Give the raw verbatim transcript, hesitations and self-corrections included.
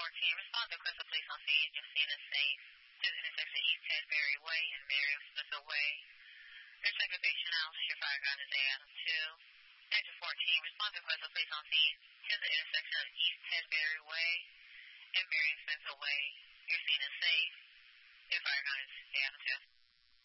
fourteen, respond to request of police on scene. You've seen a safe to the intersection East Tedbury Way and Miriam Smith Way. Your second patient out, your fire gun is A Adam two. Engine fourteen, respond to request of police on scene to the intersection of East Tedbury Way and Miriam Smith Way. You're seen as safe. Your fire gun is A Adam two.